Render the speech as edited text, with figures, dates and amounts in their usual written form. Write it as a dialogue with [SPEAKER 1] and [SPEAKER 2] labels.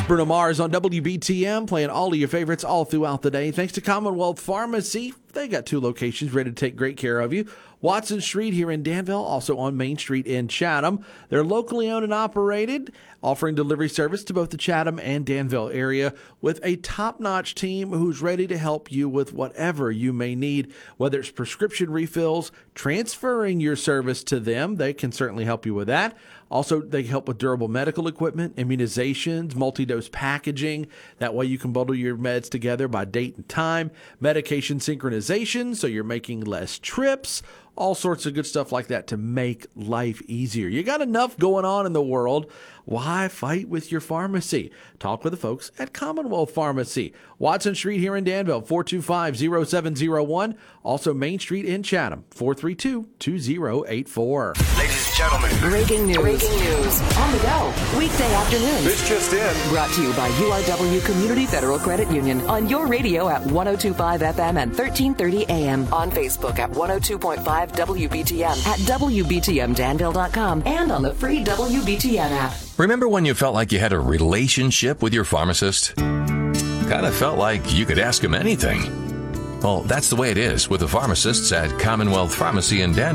[SPEAKER 1] Bruno Mars on WBTM, playing all of your favorites all throughout the day. Thanks to Commonwealth Pharmacy. They got 2 locations ready to take great care of you. Watson Street here in Danville, also on Main Street in Chatham. They're locally owned and operated, offering delivery service to both the Chatham and Danville area with a top-notch team who's ready to help you with whatever you may need, whether it's prescription refills, transferring your service to them. They can certainly help you with that. Also, they help with durable medical equipment, immunizations, multi-dose packaging. That way you can bundle your meds together by date and time, medication synchronization, so you're making less trips, all sorts of good stuff like that to make life easier. You got enough going on in the world. Why fight with your pharmacy? Talk with the folks at Commonwealth Pharmacy. Watson Street here in Danville, 425-0701. Also Main Street in Chatham, 432-2084.
[SPEAKER 2] Ladies and gentlemen.
[SPEAKER 3] Breaking news. On the go. Weekday afternoons.
[SPEAKER 2] This just in.
[SPEAKER 3] Brought to you by URW Community Federal Credit Union. On your radio at 102.5 FM and 1330 AM. On Facebook at 102.5 WBTM. At WBTMDanville.com. And on the free WBTM app.
[SPEAKER 4] Remember when you felt like you had a relationship with your pharmacist? Kind of felt like you could ask him anything. Well, that's the way it is with the pharmacists at Commonwealth Pharmacy in Danville.